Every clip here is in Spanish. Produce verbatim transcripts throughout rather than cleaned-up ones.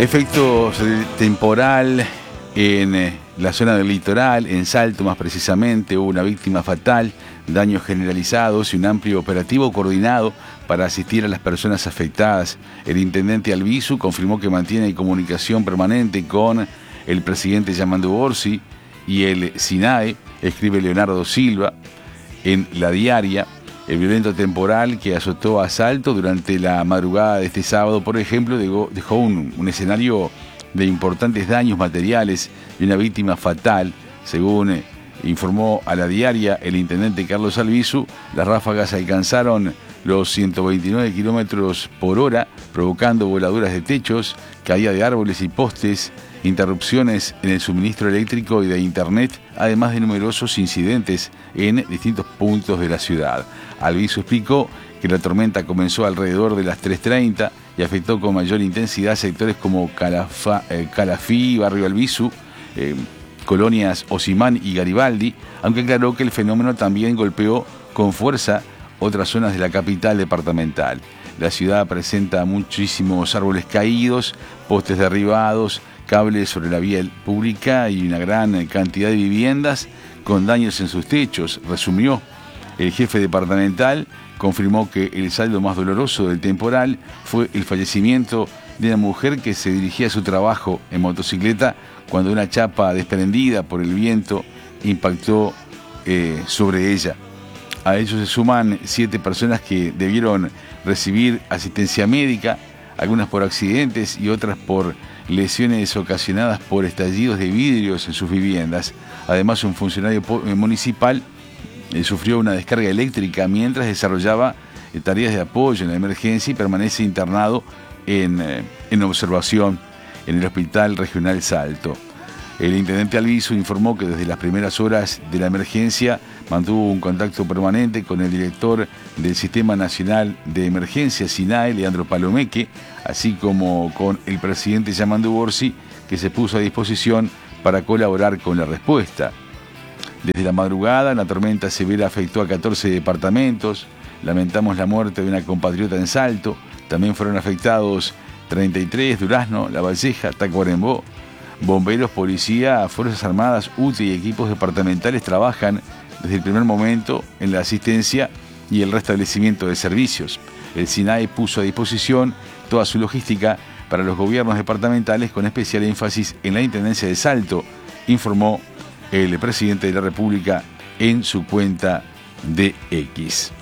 Efectos del temporal en eh, la zona del litoral, en Salto más precisamente, hubo una víctima fatal, daños generalizados y un amplio operativo coordinado para asistir a las personas afectadas. El intendente Albizu confirmó que mantiene comunicación permanente con el presidente Yamandu Orsi y el SINAE, escribe Leonardo Silva en La Diaria. El violento temporal que azotó a Salto durante la madrugada de este sábado, por ejemplo, dejó un, un escenario de importantes daños materiales y una víctima fatal. Según eh, informó a La Diaria el intendente Carlos Albizu, las ráfagas alcanzaron los ciento veintinueve kilómetros por hora, provocando voladuras de techos, caída de árboles y postes, interrupciones en el suministro eléctrico y de internet, además de numerosos incidentes en distintos puntos de la ciudad. Albizu explicó que la tormenta comenzó alrededor de las tres treinta y afectó con mayor intensidad sectores como Calafa, eh, Calafí, Barrio Albizu, eh, colonias Osimán y Garibaldi, aunque aclaró que el fenómeno también golpeó con fuerza otras zonas de la capital departamental. La ciudad presenta muchísimos árboles caídos, postes derribados, cables sobre la vía pública y una gran cantidad de viviendas con daños en sus techos, resumió. El jefe departamental confirmó que el saldo más doloroso del temporal fue el fallecimiento de una mujer que se dirigía a su trabajo en motocicleta cuando una chapa desprendida por el viento impactó eh, sobre ella. A ellos se suman siete personas que debieron recibir asistencia médica, algunas por accidentes y otras por lesiones ocasionadas por estallidos de vidrios en sus viviendas. Además, un funcionario municipal eh, sufrió una descarga eléctrica mientras desarrollaba eh, tareas de apoyo en la emergencia y permanece internado en, eh, en observación en el Hospital Regional Salto. El intendente Albizu informó que desde las primeras horas de la emergencia mantuvo un contacto permanente con el director del Sistema Nacional de Emergencia, SINAE, Leandro Palomeque, así como con el presidente Yamandu Orsi, que se puso a disposición para colaborar con la respuesta. Desde la madrugada, la tormenta severa afectó a catorce departamentos. Lamentamos la muerte de una compatriota en Salto. También fueron afectados treinta y tres, Durazno, La Valleja, Tacuarembó. Bomberos, policía, Fuerzas Armadas, U T E y equipos departamentales trabajan desde el primer momento en la asistencia y el restablecimiento de servicios. El SINAE puso a disposición toda su logística para los gobiernos departamentales con especial énfasis en la Intendencia de Salto, informó el presidente de la República en su cuenta de X.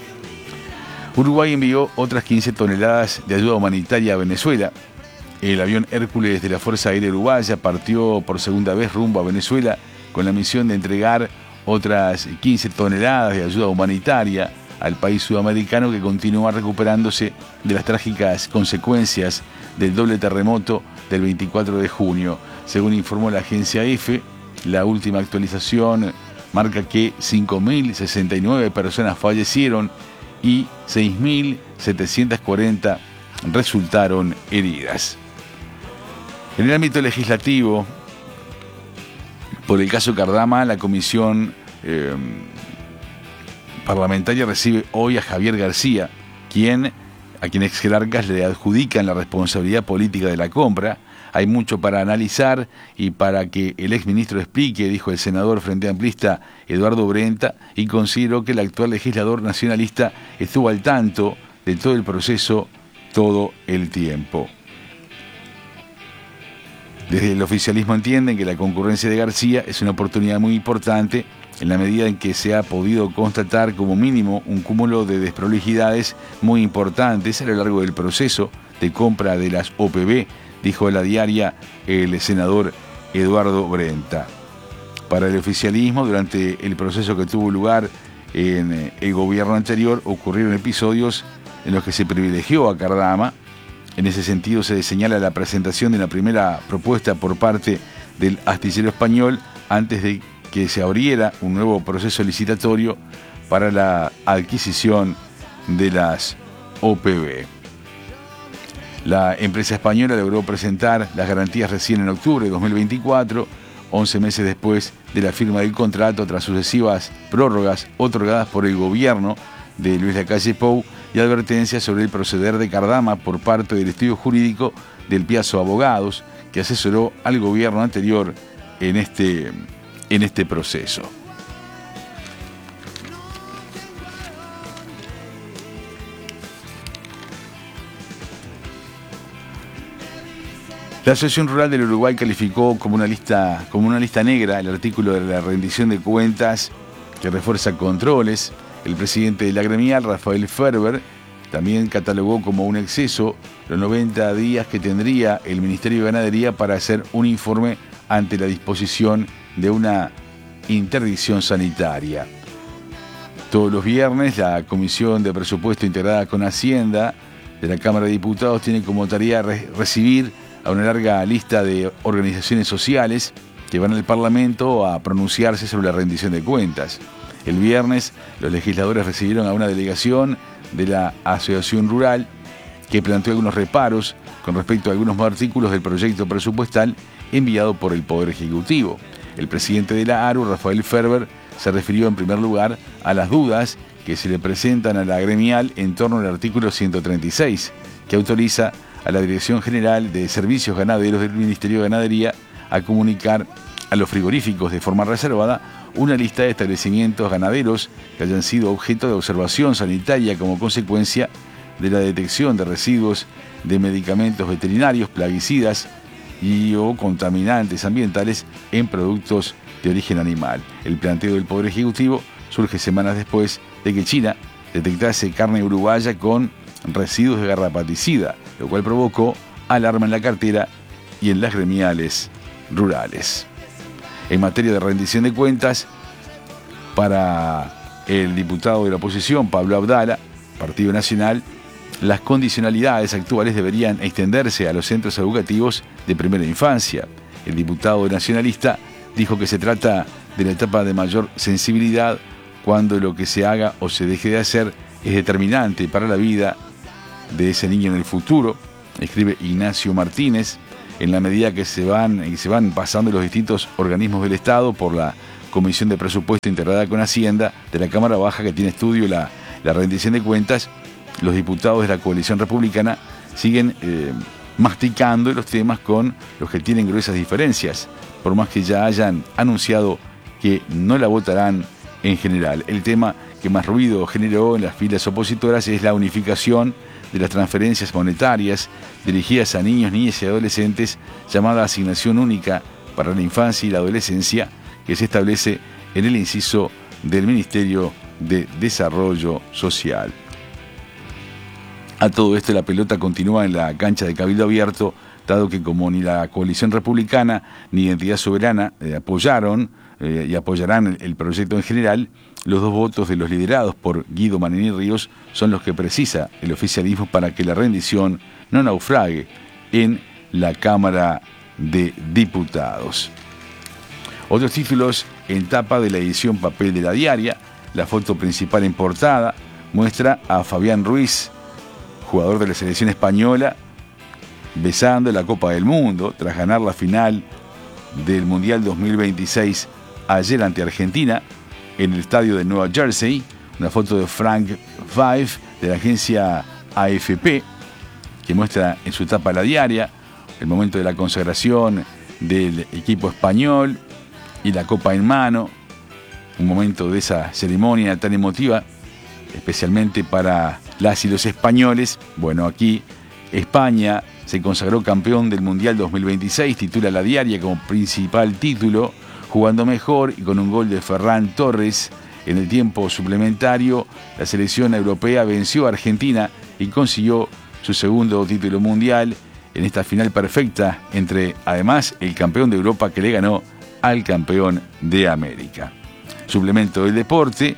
Uruguay envió otras quince toneladas de ayuda humanitaria a Venezuela. El avión Hércules de la Fuerza Aérea Uruguaya partió por segunda vez rumbo a Venezuela con la misión de entregar otras quince toneladas de ayuda humanitaria al país sudamericano que continúa recuperándose de las trágicas consecuencias del doble terremoto del veinticuatro de junio. Según informó la agencia EFE, la última actualización marca que cinco mil sesenta y nueve personas fallecieron y seis mil setecientas cuarenta resultaron heridas. En el ámbito legislativo, por el caso Cardama, la comisión eh, parlamentaria recibe hoy a Javier García, quien, a quien ex jerarcas le adjudican la responsabilidad política de la compra. Hay mucho para analizar y para que el exministro explique, dijo el senador Frente Amplista Eduardo Brenta, y considero que el actual legislador nacionalista estuvo al tanto de todo el proceso todo el tiempo. Desde el oficialismo entienden que la concurrencia de García es una oportunidad muy importante en la medida en que se ha podido constatar como mínimo un cúmulo de desprolijidades muy importantes a lo largo del proceso de compra de las O P B, dijo a La Diaria el senador Eduardo Brenta. Para el oficialismo, durante el proceso que tuvo lugar en el gobierno anterior, ocurrieron episodios en los que se privilegió a Cardama. En ese sentido se señala la presentación de la primera propuesta por parte del astillero español antes de que se abriera un nuevo proceso licitatorio para la adquisición de las O P B. La empresa española logró presentar las garantías recién en octubre de dos mil veinticuatro, once meses después de la firma del contrato, tras sucesivas prórrogas otorgadas por el gobierno de Luis Lacalle Pou, y advertencias sobre el proceder de Cardama por parte del estudio jurídico del Piazzo Abogados, que asesoró al gobierno anterior en este, en este proceso. La Asociación Rural del Uruguay calificó como una lista, como una lista negra el artículo de la rendición de cuentas que refuerza controles. El presidente de la gremial, Rafael Ferber, también catalogó como un exceso los noventa días que tendría el Ministerio de Ganadería para hacer un informe ante la disposición de una interdicción sanitaria. Todos los viernes, la Comisión de Presupuesto integrada con Hacienda de la Cámara de Diputados tiene como tarea re- recibir a una larga lista de organizaciones sociales que van al Parlamento a pronunciarse sobre la rendición de cuentas. El viernes, los legisladores recibieron a una delegación de la Asociación Rural que planteó algunos reparos con respecto a algunos artículos del proyecto presupuestal enviado por el Poder Ejecutivo. El presidente de la A R U, Rafael Ferber, se refirió en primer lugar a las dudas que se le presentan a la gremial en torno al artículo ciento treinta y seis, que autoriza a la Dirección General de Servicios Ganaderos del Ministerio de Ganadería a comunicar a los frigoríficos de forma reservada una lista de establecimientos ganaderos que hayan sido objeto de observación sanitaria como consecuencia de la detección de residuos de medicamentos veterinarios, plaguicidas y o contaminantes ambientales en productos de origen animal. El planteo del Poder Ejecutivo surge semanas después de que China detectase carne uruguaya con residuos de garrapaticida, lo cual provocó alarma en la cartera y en las gremiales rurales. En materia de rendición de cuentas, para el diputado de la oposición, Pablo Abdala, Partido Nacional, las condicionalidades actuales deberían extenderse a los centros educativos de primera infancia. El diputado nacionalista dijo que se trata de la etapa de mayor sensibilidad cuando lo que se haga o se deje de hacer es determinante para la vida de ese niño en el futuro, escribe Ignacio Martínez, en la medida que se van, y se van pasando los distintos organismos del Estado por la Comisión de Presupuesto integrada con Hacienda de la Cámara Baja que tiene estudio la, la rendición de cuentas. Los diputados de la coalición republicana siguen eh, masticando los temas con los que tienen gruesas diferencias, por más que ya hayan anunciado que no la votarán en general. El tema que más ruido generó en las filas opositoras es la unificación de las transferencias monetarias dirigidas a niños, niñas y adolescentes, llamada Asignación Única para la Infancia y la Adolescencia, que se establece en el inciso del Ministerio de Desarrollo Social. A todo esto, la pelota continúa en la cancha de Cabildo Abierto, dado que como ni la coalición republicana ni Identidad Soberana eh, apoyaron eh, y apoyarán el, el proyecto en general, los dos votos de los liderados por Guido Manini Ríos son los que precisa el oficialismo para que la rendición no naufrague en la Cámara de Diputados. Otros títulos en tapa de la edición papel de La Diaria. La foto principal en portada muestra a Fabián Ruiz, jugador de la selección española, besando la Copa del Mundo tras ganar la final del Mundial dos mil veintiséis ayer ante Argentina en el estadio de Nueva Jersey. Una foto de Frank Five de la agencia A F P que muestra en su tapa La Diaria el momento de la consagración del equipo español y la copa en mano, un momento de esa ceremonia tan emotiva, especialmente para las y los españoles. Bueno, aquí España se consagró campeón del Mundial dos mil veintiséis, titula La Diaria como principal título, jugando mejor y con un gol de Ferran Torres. En el tiempo suplementario, la selección europea venció a Argentina y consiguió su segundo título mundial en esta final perfecta entre, además, el campeón de Europa que le ganó al campeón de América. Suplemento del deporte.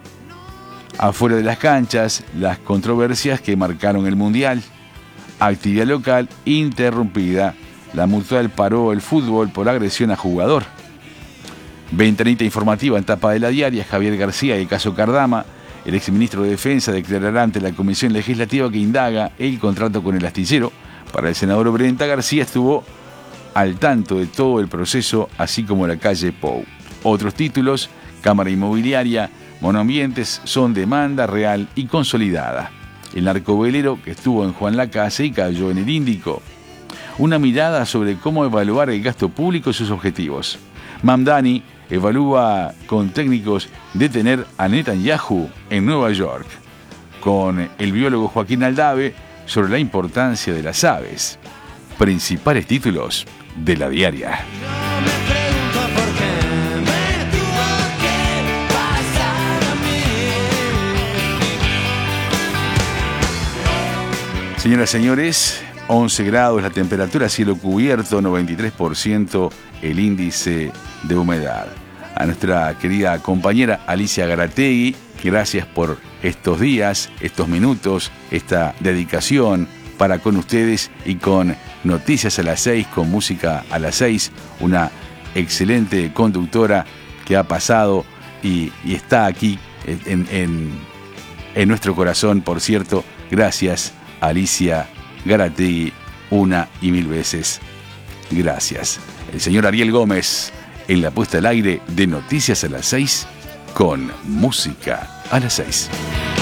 Afuera de las canchas, las controversias que marcaron el Mundial. Actividad local interrumpida. La Mutual paró el fútbol por agresión a jugador. Ventanita informativa en tapa de La Diaria. Javier García y el caso Cardama. El exministro de Defensa declarará ante la Comisión Legislativa que indaga el contrato con el astillero. Para el senador Brenta, García estuvo al tanto de todo el proceso, así como la calle Pou. Otros títulos: Cámara Inmobiliaria, monoambientes son demanda real y consolidada. el narcovelero que estuvo en Juan Lacase y cayó en el Índico. Una mirada sobre cómo evaluar el gasto público y sus objetivos. Mamdani evalúa con técnicos detener a Netanyahu en Nueva York. Con el biólogo Joaquín Aldave sobre la importancia de las aves. Principales títulos de La Diaria. Señoras y señores, once grados la temperatura, cielo cubierto, noventa y tres por ciento el índice de humedad. A nuestra querida compañera Alicia Garategui, gracias por estos días, estos minutos, esta dedicación para con ustedes y con Noticias a las seis, con música a las seis, una excelente conductora que ha pasado y, y está aquí en, en, en nuestro corazón, por cierto. Gracias, Alicia Garategui, una y mil veces gracias. El señor Ariel Gómez en la puesta al aire de Noticias a las seis con música a las seis.